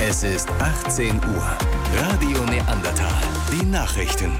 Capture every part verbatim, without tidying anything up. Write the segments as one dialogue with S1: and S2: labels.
S1: Es ist achtzehn Uhr. Radio Neandertal. Die Nachrichten.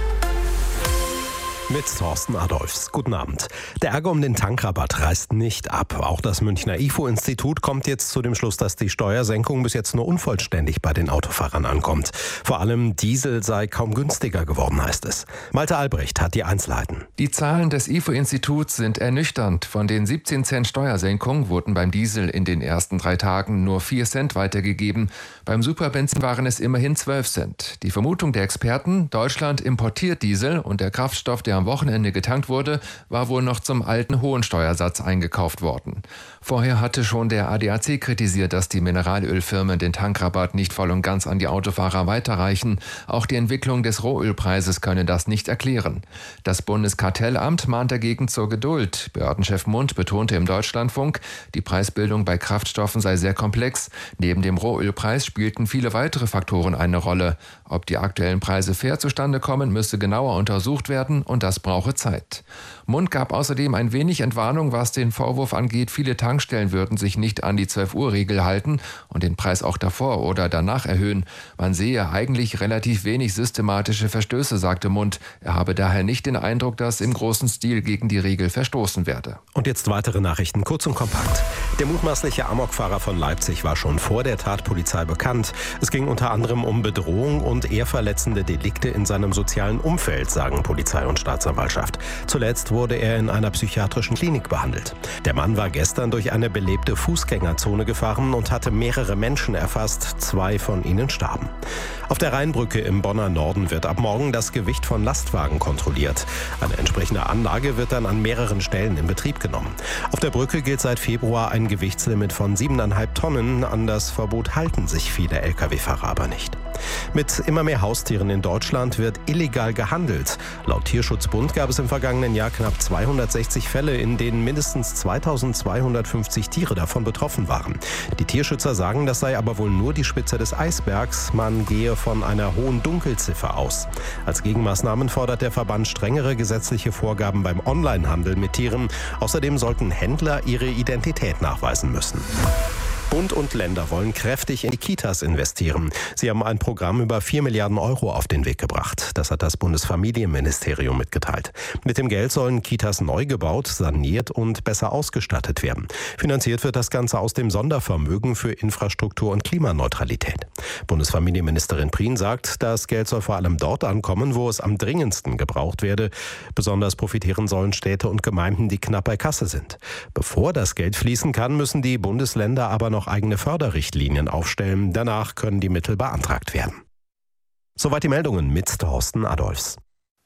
S2: Mit Thorsten Adolphs. Guten Abend. Der Ärger um den Tankrabatt reißt nicht ab. Auch das Münchner I F O-Institut kommt jetzt zu dem Schluss, dass die Steuersenkung bis jetzt nur unvollständig bei den Autofahrern ankommt. Vor allem Diesel sei kaum günstiger geworden, heißt es. Malte Albrecht hat die Einzelheiten.
S3: Die Zahlen des I F O-Instituts sind ernüchternd. Von den siebzehn Cent Steuersenkung wurden beim Diesel in den ersten drei Tagen nur vier Cent weitergegeben. Beim Superbenzin waren es immerhin zwölf Cent. Die Vermutung der Experten, Deutschland importiert Diesel und der Kraftstoff, der am Wochenende getankt wurde, war wohl noch zum alten hohen Steuersatz eingekauft worden. Vorher hatte schon der A D A C kritisiert, dass die Mineralölfirmen den Tankrabatt nicht voll und ganz an die Autofahrer weiterreichen. Auch die Entwicklung des Rohölpreises könne das nicht erklären. Das Bundeskartellamt mahnt dagegen zur Geduld. Behördenchef Mund betonte im Deutschlandfunk, die Preisbildung bei Kraftstoffen sei sehr komplex. Neben dem Rohölpreis spielten viele weitere Faktoren eine Rolle. Ob die aktuellen Preise fair zustande kommen, müsse genauer untersucht werden und das brauche Zeit. Mund gab außerdem ein wenig Entwarnung, was den Vorwurf angeht, viele Tankstellen würden sich nicht an die zwölf Uhr Regel halten und den Preis auch davor oder danach erhöhen. Man sehe eigentlich relativ wenig systematische Verstöße, sagte Mund. Er habe daher nicht den Eindruck, dass im großen Stil gegen die Regel verstoßen werde.
S2: Und jetzt weitere Nachrichten, kurz und kompakt. Der mutmaßliche Amokfahrer von Leipzig war schon vor der Tat Polizei bekannt. Es ging unter anderem um Bedrohung und ehrverletzende Delikte in seinem sozialen Umfeld, sagen Polizei und Staatsanwaltschaft. Zuletzt wurde er in einer psychiatrischen Klinik behandelt. Der Mann war gestern durch eine belebte Fußgängerzone gefahren und hatte mehrere Menschen erfasst. Zwei von ihnen starben. Auf der Rheinbrücke im Bonner Norden wird ab morgen das Gewicht von Lastwagen kontrolliert. Eine entsprechende Anlage wird dann an mehreren Stellen in Betrieb genommen. Auf der Brücke gilt seit Februar ein Gewichtslimit von siebeneinhalb Tonnen. An das Verbot halten sich viele L K W-Fahrer aber nicht. Mit immer mehr Haustieren in Deutschland wird illegal gehandelt. Laut Tierschutzbund gab es im vergangenen Jahr knapp zweihundertsechzig Fälle, in denen mindestens zweitausendzweihundertfünfzig Tiere davon betroffen waren. Die Tierschützer sagen, das sei aber wohl nur die Spitze des Eisbergs. Man gehe von einer hohen Dunkelziffer aus. Als Gegenmaßnahmen fordert der Verband strengere gesetzliche Vorgaben beim Onlinehandel mit Tieren. Außerdem sollten Händler ihre Identität nachweisen müssen. Bund und Länder wollen kräftig in die Kitas investieren. Sie haben ein Programm über vier Milliarden Euro auf den Weg gebracht. Das hat das Bundesfamilienministerium mitgeteilt. Mit dem Geld sollen Kitas neu gebaut, saniert und besser ausgestattet werden. Finanziert wird das Ganze aus dem Sondervermögen für Infrastruktur und Klimaneutralität. Bundesfamilienministerin Prien sagt, das Geld soll vor allem dort ankommen, wo es am dringendsten gebraucht werde. Besonders profitieren sollen Städte und Gemeinden, die knapp bei Kasse sind. Bevor das Geld fließen kann, müssen die Bundesländer aber noch eigene Förderrichtlinien aufstellen. Danach können die Mittel beantragt werden. Soweit die Meldungen mit Thorsten Adolphs.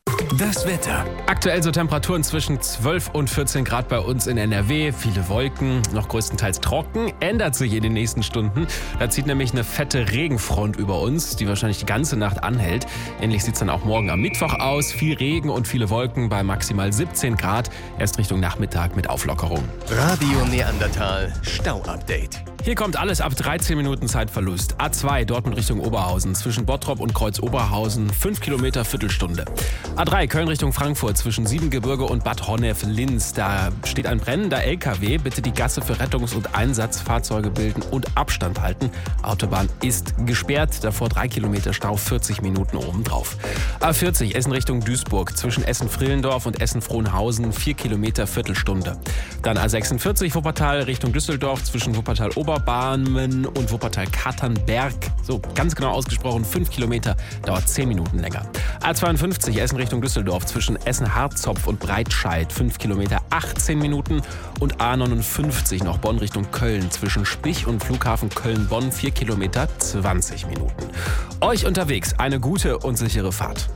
S1: Das Wetter.
S4: Aktuell so Temperaturen zwischen zwölf und vierzehn Grad bei uns in N R W. Viele Wolken, noch größtenteils trocken. Ändert sich in den nächsten Stunden. Da zieht nämlich eine fette Regenfront über uns, die wahrscheinlich die ganze Nacht anhält. Ähnlich sieht es dann auch morgen am Mittwoch aus. Viel Regen und viele Wolken bei maximal siebzehn Grad. Erst Richtung Nachmittag mit Auflockerung.
S1: Radio Neandertal Stau-Update.
S4: Hier kommt alles ab dreizehn Minuten Zeitverlust. A zwei Dortmund Richtung Oberhausen. Zwischen Bottrop und Kreuz Oberhausen. fünf Kilometer, Viertelstunde. A drei Köln Richtung Frankfurt. Zwischen Siebengebirge und Bad Honnef-Linz. Da steht ein brennender L K W. Bitte die Gasse für Rettungs- und Einsatzfahrzeuge bilden und Abstand halten. Autobahn ist gesperrt. Davor drei Kilometer Stau, vierzig Minuten obendrauf. A vierzig Essen Richtung Duisburg. Zwischen Essen-Frillendorf und Essen-Frohnhausen. vier Kilometer, Viertelstunde. Dann A sechsundvierzig Wuppertal Richtung Düsseldorf. Zwischen Wuppertal-Oberbarmen und Wuppertal-Katernberg. So ganz genau ausgesprochen, fünf Kilometer, dauert zehn Minuten länger. A zweiundfünfzig Essen Richtung Düsseldorf. Zwischen Essen-Harzopf und Breitscheid. fünf Kilometer, achtzehn Minuten. Und A neunundfünfzig noch Bonn Richtung Köln. Zwischen Spich und Flughafen Köln-Bonn. vier Kilometer, zwanzig Minuten. Euch unterwegs eine gute und sichere Fahrt.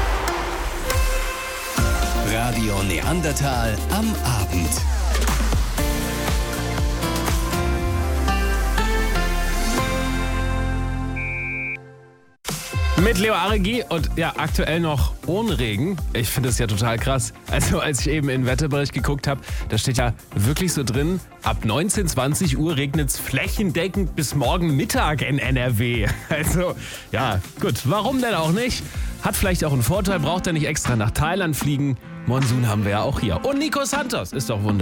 S1: Radio Neandertal am Abend.
S4: Mit Leo Aregi und ja, aktuell noch ohne Regen. Ich finde das ja total krass. Also als ich eben in den Wetterbericht geguckt habe, da steht ja wirklich so drin, ab neunzehn, zwanzig Uhr regnet es flächendeckend bis morgen Mittag in N R W. Also ja, gut, warum denn auch nicht? Hat vielleicht auch einen Vorteil, braucht er nicht extra nach Thailand fliegen. Monsun haben wir ja auch hier. Und Nico Santos, ist doch wunderbar.